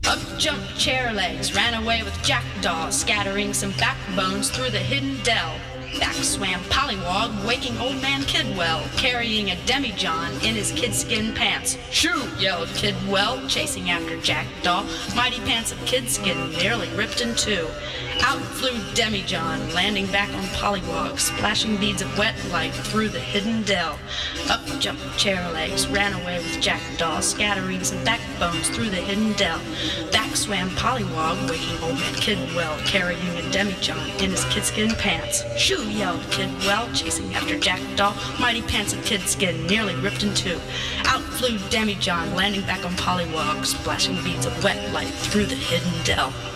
Up jumped Chairlegs, ran away with Jackdaw, scattering some backbones through the hidden dell. Back swam Pollywog, waking Old Man Kidwell, carrying a demijohn in his kidskin pants. Shoo! Yelled Kidwell, chasing after Jackdaw. Mighty pants of kidskin nearly ripped in two. Out flew Demijohn, landing back on Pollywog, splashing beads of wet light through the hidden dell. Up jumped Chairlegs, ran away with Jackdaw, scattering some backbones through the hidden dell. Back swam Pollywog, waking Old Man Kidwell, carrying a demijohn in his kidskin pants. Shoo! Yelled Kidwell, chasing after Jackdaw. Mighty pants of kidskin nearly ripped in two. Out flew Demijohn, landing back on Pollywog, splashing beads of wet light through the hidden dell.